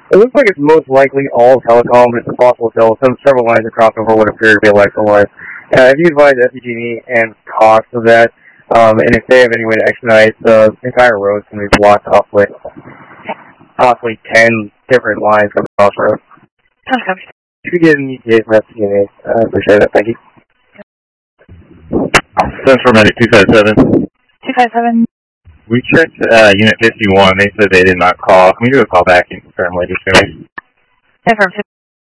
It looks like it's most likely all telecom, but it's possible to tell several lines of crossover would appear to be electrolyzed. If you advise SDG&E and cost of that, and if they have any way to expedite, the entire road can be blocked off with possibly 10 different lines from the crossroad. If you get an ETA from SDG&E, I appreciate it. Thank you. Central Medic 257. 257. We checked Unit 51. They said they did not call. Can we do a call back and confirm later today? Confirm.